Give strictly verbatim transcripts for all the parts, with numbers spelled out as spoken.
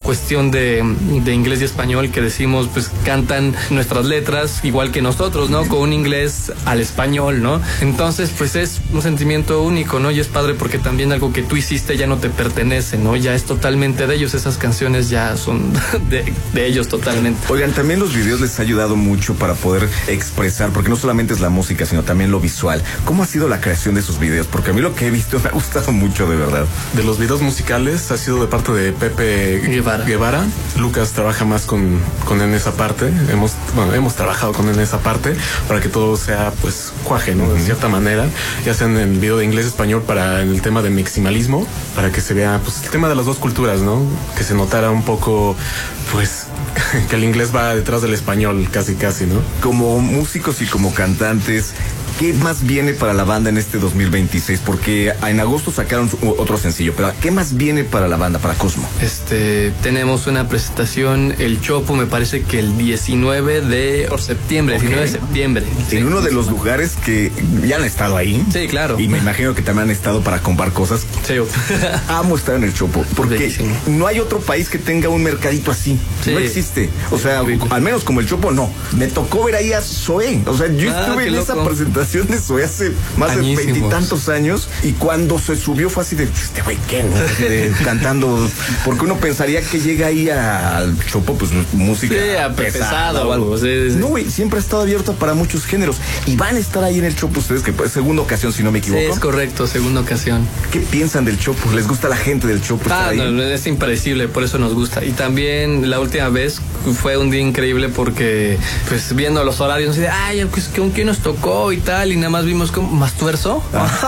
cuestión de, de inglés y español que decimos, pues cantan nuestras letras igual que nosotros, ¿no? Con un inglés al español, ¿no? Entonces, pues es un sentimiento único, ¿no? Y es padre porque también algo que tú hiciste ya no te pertenece, ¿no? Ya es totalmente de ellos, esas canciones ya son de, de ellos totalmente. Oigan, también los videos les ha ayudado mucho para poder expresar, porque no solamente es la música, sino también lo visual. ¿Cómo ha sido la creación de sus videos? Porque a mí lo que he visto me ha gustado mucho, de verdad. De los videos musicales ha sido de parte de Pepe Guevara. Guevara. Lucas trabaja más con, con en esa parte. Hemos, bueno, hemos trabajado con en esa parte para que todo sea, pues, cuaje, ¿no? Uh-huh. De cierta manera. Ya sea en el video de inglés-español para en el tema de maximalismo, para que se vea, pues, el tema de las dos culturas, ¿no? Que se notara un poco, pues, que el inglés va detrás del español, casi, casi, ¿no? Como músicos y como cantantes, ¿qué más viene para la banda en este dos mil veintiséis? Porque en agosto sacaron otro sencillo, pero ¿qué más viene para la banda, para Cosmo? Este, tenemos una presentación, el Chopo, me parece que el diecinueve de septiembre, okay. diecinueve de septiembre. En sí, uno de los lugares que ya han estado ahí. Sí, claro. Y me imagino que también han estado para comprar cosas. Sí. Amo estar en el Chopo, porque Bellísimo. No hay otro país que tenga un mercadito así. Sí. No existe. O sea, sí. Al menos como el Chopo, no. Me tocó ver ahí a Zoé. O sea, yo ah, estuve en loco. esa presentación de Zoé hace más Añísimos. de veintitantos años, y cuando se subió fue así de, este güey, ¿qué? ¿No? De, cantando, porque uno pensaría que llega ahí al Chopo, pues música sí, pesada o algo. Sí, sí. No, güey, siempre ha estado abierto para muchos géneros, y van a estar ahí en el Chopo ustedes, que es segunda ocasión, si no me equivoco. Sí, es correcto, segunda ocasión. ¿Qué piensan del Chopo? ¿Les gusta la gente del Chopo? Ah, no, es impredecible, por eso nos gusta. Y también la última vez fue un día increíble porque, pues, viendo los horarios, así de, ay, pues, ¿con quién nos tocó y tal? Y nada más vimos como Mastuerzo,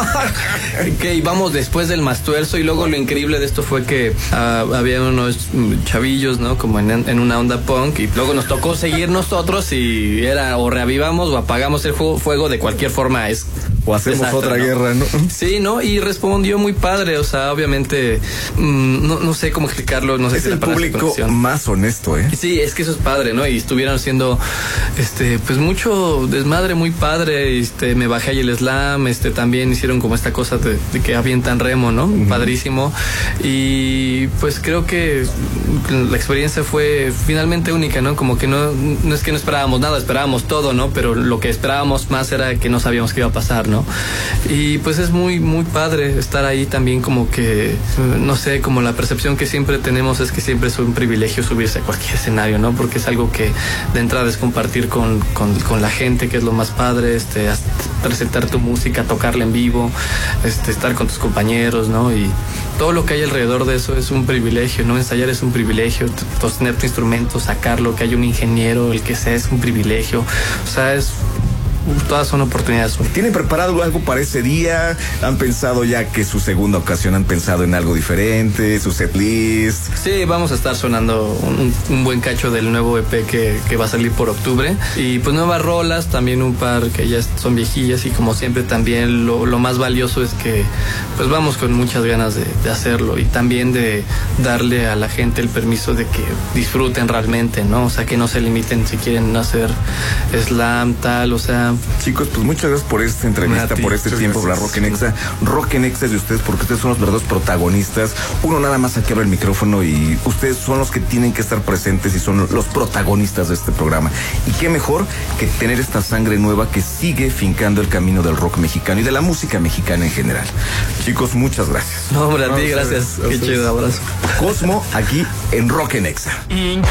que íbamos después del Mastuerzo, y luego lo increíble de esto fue que uh, había unos chavillos, ¿no? Como en, en una onda punk, y luego nos tocó seguir nosotros, y era o reavivamos o apagamos el fuego, fuego de cualquier forma. Es o hacemos Exacto, otra ¿no? guerra, ¿no? Sí, ¿no? Y respondió muy padre, o sea, obviamente, mmm, no, no sé cómo explicarlo, no sé es si el público más honesto, ¿eh? Sí, es que eso es padre, ¿no? Y estuvieron haciendo, este, pues mucho desmadre muy padre, este, me bajé ahí el slam, este, también hicieron como esta cosa de, de que avientan remo, ¿no? Uh-huh. Padrísimo. Y pues creo que la experiencia fue finalmente única, ¿no? Como que no, no es que no esperábamos nada, esperábamos todo, ¿no? Pero lo que esperábamos más era que no sabíamos qué iba a pasar, ¿no? Y pues es muy, muy padre estar ahí también, como que, no sé, como la percepción que siempre tenemos es que siempre es un privilegio subirse a cualquier escenario, ¿no? Porque es algo que de entrada es compartir con, con, con la gente, que es lo más padre, este, presentar tu música, tocarla en vivo, este, estar con tus compañeros, ¿no? Y todo lo que hay alrededor de eso es un privilegio, ¿no? Ensayar es un privilegio, tener tu instrumento, sacarlo, que haya un ingeniero, el que sea, es un privilegio. O sea, es... todas son oportunidades. ¿Tienen preparado algo para ese día? ¿Han pensado ya que su segunda ocasión han pensado en algo diferente, su set list? Sí, vamos a estar sonando un, un buen cacho del nuevo E P que, que va a salir por octubre, y pues nuevas rolas, también un par que ya son viejillas, y como siempre también lo, lo más valioso es que pues vamos con muchas ganas de, de hacerlo, y también de darle a la gente el permiso de que disfruten realmente, ¿no? O sea, que no se limiten si quieren hacer slam, tal, o sea. Chicos, pues muchas gracias por esta entrevista, Mati, por este tiempo, por la Rock en Exa. Rock en Exa es de ustedes, porque ustedes son los verdaderos protagonistas. Uno nada más aquí abre el micrófono y ustedes son los que tienen que estar presentes y son los protagonistas de este programa. Y qué mejor que tener esta sangre nueva que sigue fincando el camino del rock mexicano y de la música mexicana en general. Chicos, muchas gracias. No, hombre, a ti, gracias. Qué chido, abrazo. Cosmo, aquí en Rock en Exa.